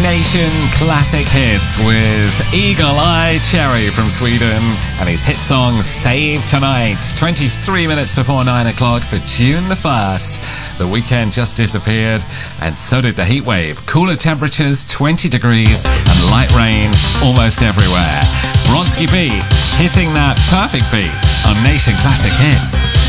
Nation Classic Hits with Eagle Eye Cherry from Sweden and his hit song Save Tonight. 23 minutes before 9 o'clock for June the 1st. The weekend just disappeared and so did the heat wave. Cooler temperatures, 20 degrees and light rain almost everywhere. Bronski B hitting that perfect beat on Nation Classic Hits.